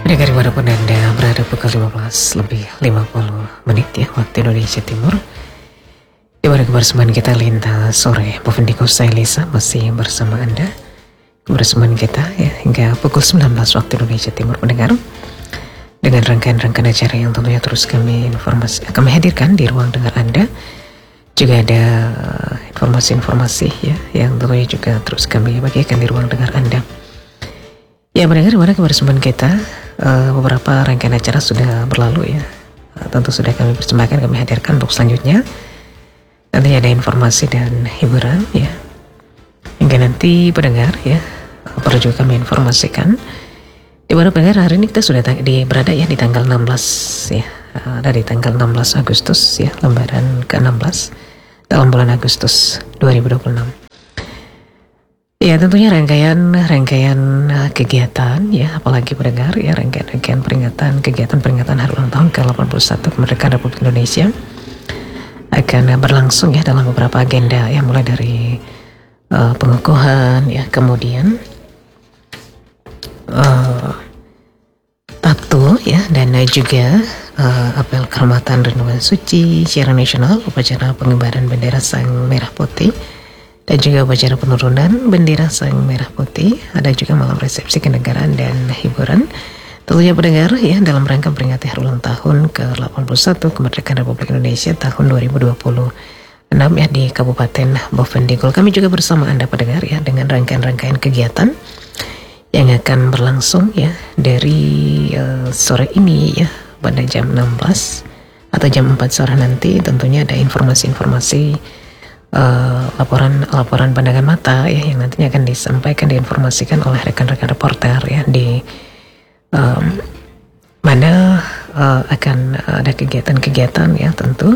Pendengar dimanapun Anda berada, pukul 15 lebih 50 menit ya waktu Indonesia Timur. Di mana kebersamaan kita lintas sore, Bu Vendiko saya Lisa masih bersama Anda. Kebersamaan kita ya hingga pukul 19 waktu Indonesia Timur, pendengar. Dengan rangkaian-rangkaian acara yang tentunya terus kami hadirkan di ruang dengar Anda. Juga ada informasi-informasi ya yang tentunya juga terus kami bagikan di ruang dengar Anda. Ya, pendengar, di mana kebersamaan kita beberapa rangkaian acara sudah berlalu ya. Tentu sudah kami persembahkan, kami hadirkan untuk selanjutnya. Nantinya ada informasi dan hiburan ya. Hingga nanti pendengar ya, perlu juga kami informasikan di mana pendengar hari ini kita sudah berada ya di tanggal 16 ya. Dari tanggal 16 Agustus ya, lembaran ke-16 dalam bulan Agustus 2026. Ya, tentunya rangkaian kegiatan ya, apalagi pendengar ya, rangkaian peringatan hari ulang tahun ke-81 kemerdekaan Republik Indonesia akan berlangsung ya dalam beberapa agenda ya, mulai dari pengukuhan ya, kemudian tato ya, dan juga apel kehormatan renungan suci, siaran nasional, upacara pengibaran bendera Sang Merah Putih, dan juga upacara penurunan bendera Sang Merah Putih. Ada juga malam resepsi kenegaraan dan hiburan. Tentunya pendengar ya, dalam rangka peringati hari ulang tahun ke-81 kemerdekaan Republik Indonesia tahun 2026 ya di Kabupaten Bovendigul. Kami juga bersama Anda pendengar ya dengan rangkaian kegiatan yang akan berlangsung ya dari sore ini ya pada jam 16 atau jam 4 sore nanti. Tentunya ada informasi-informasi laporan pandangan mata ya yang nantinya akan disampaikan, diinformasikan oleh rekan-rekan reporter ya di mana akan ada kegiatan-kegiatan ya tentu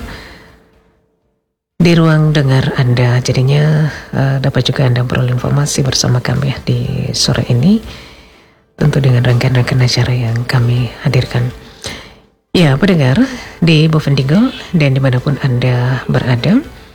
di ruang dengar Anda. Jadinya dapat juga Anda peroleh informasi bersama kami ya di sore ini, tentu dengan rangkaian acara yang kami hadirkan. Ya, pendengar di Bovendigul dan dimanapun Anda berada.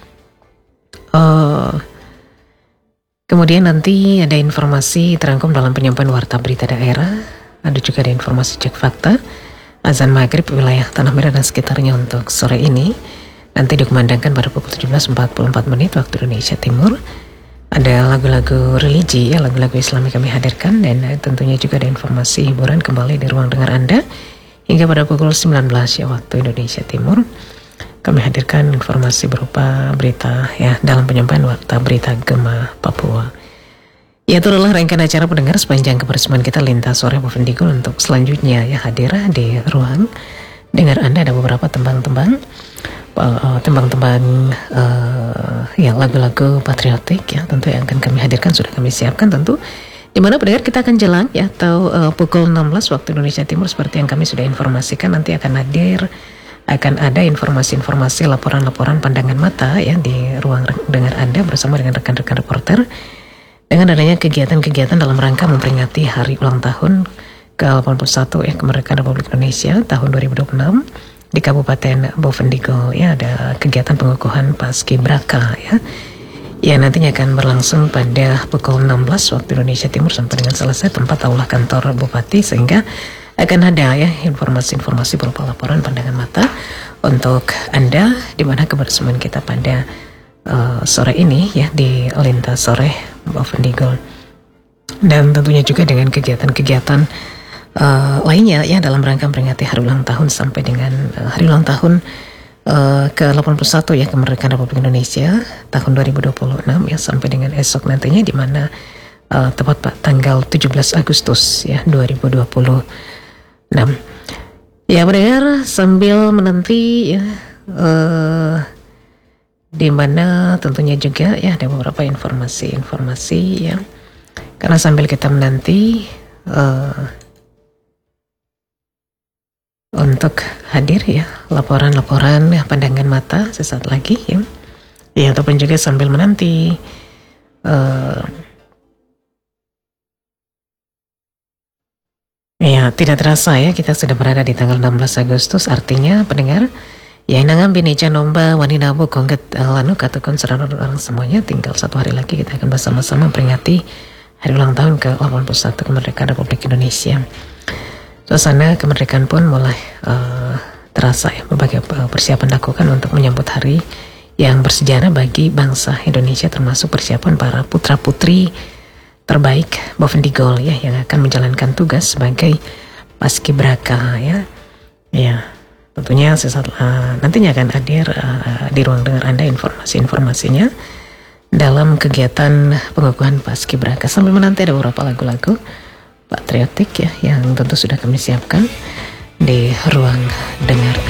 Kemudian nanti ada informasi terangkum dalam penyampaian warta berita daerah. Ada juga ada informasi cek fakta azan maghrib wilayah Tanah Merah dan sekitarnya untuk sore ini. Nanti dikumandangkan pada pukul 17.44 menit waktu Indonesia Timur. Ada lagu-lagu religi ya, lagu-lagu Islami kami hadirkan, dan tentunya juga ada informasi hiburan kembali di ruang dengar Anda hingga pada pukul 19 ya waktu Indonesia Timur. Kami hadirkan informasi berupa berita ya dalam penyampaian warta berita Gema Papua. Ya, itu adalah rangkaian acara pendengar sepanjang kebersamaan kita lintas sore Bovendigul. Untuk selanjutnya ya hadir di ruang dengar Anda ada beberapa tembang-tembang ya lagu-lagu patriotik ya tentu yang akan kami hadirkan, sudah kami siapkan tentu. Di mana pendengar kita akan jelang ya atau pukul 16 waktu Indonesia Timur seperti yang kami sudah informasikan, nanti akan ada informasi-informasi, laporan-laporan pandangan mata ya di ruang dengar Anda bersama dengan rekan-rekan reporter dengan adanya kegiatan-kegiatan dalam rangka memperingati hari ulang tahun ke-81 ya kemerdekaan Republik Indonesia tahun 2026 di Kabupaten Bovendigul ya. Ada kegiatan pengukuhan Paskibraka ya yang nantinya akan berlangsung pada pukul 16 waktu Indonesia Timur sampai dengan selesai tempat aula kantor Bupati, sehingga akan ada ya informasi-informasi berupa laporan pandangan mata untuk Anda di mana kebersamaan kita pada sore ini ya di lintas sore Bovendigul. Dan tentunya juga dengan kegiatan-kegiatan lainnya ya dalam rangka memperingati hari ulang tahun sampai dengan hari ulang tahun ke-81 ya kemerdekaan Republik Indonesia tahun 2026 ya sampai dengan esok nantinya, di mana tepat tanggal 17 Agustus ya 2026. Ya, pendengar, sambil menanti ya di mana tentunya juga ya ada beberapa informasi ya, karena sambil kita menanti untuk hadir ya laporan-laporan ya, pandangan mata sesaat lagi ya ataupun juga sambil menanti ya, tidak terasa ya kita sudah berada di tanggal 16 Agustus. Artinya pendengar ya nangan bineca nomba wanita bu kongget lanu katukun serana orang semuanya, tinggal satu hari lagi kita akan bersama-sama memperingati hari ulang tahun ke-81 kemerdekaan Republik Indonesia. Suasana kemerdekaan pun mulai terasa ya, berbagai persiapan dilakukan untuk menyambut hari yang bersejarah bagi bangsa Indonesia, termasuk persiapan para putra-putri terbaik Bovendigul ya, yang akan menjalankan tugas sebagai paskibraka ya. Ya, tentunya sesaat nantinya akan hadir di ruang dengar Anda informasi-informasinya dalam kegiatan pengukuhan paskibraka. Sambil menanti ada beberapa lagu-lagu patriotik ya yang tentu sudah kami siapkan di ruang dengar